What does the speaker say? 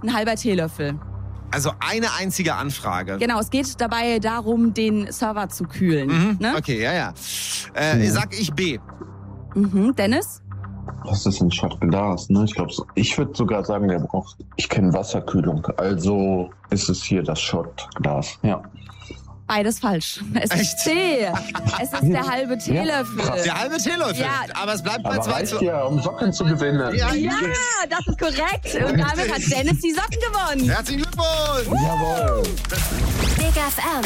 ein halber Teelöffel. Also eine einzige Anfrage. Genau, es geht dabei darum, den Server zu kühlen. Ne? Okay, ja. Sag ich B. Dennis? Das ist ein Shot Glas, ne? Ich würde sogar sagen, ich kenne Wasserkühlung. Also ist es hier das Shot Glas. Ja. Beides falsch. Es Echt? ist C. Es ist der halbe Teelöffel. Der halbe Teelöffel. Ja. Aber es bleibt bei Aber 2 reicht zu... ja, um Socken zu gewinnen. Ja, Ja, das ist korrekt. Und damit hat Dennis die Socken gewonnen. Herzlichen Glückwunsch. Jawohl. Big FM.